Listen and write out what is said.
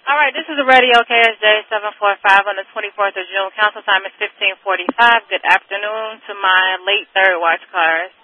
All right, this is the radio KSJ 745 on the 24th of June. Council time is 15:45. Good afternoon to my late third watch cars.